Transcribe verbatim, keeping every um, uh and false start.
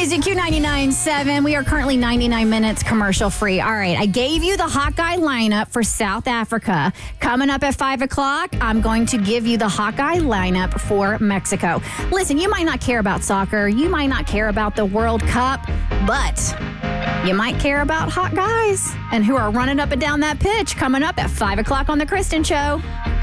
Music Q ninety-nine point seven. We are currently ninety-nine minutes commercial free. All right, I gave you the Hawkeye lineup for South Africa. Coming up at five o'clock, I'm going to give you the Hawkeye lineup for Mexico. Listen, you might not care about soccer. You might not care about the World Cup, but you might care about hot guys and who are running up and down that pitch. Coming up at five o'clock on The Kristen Show.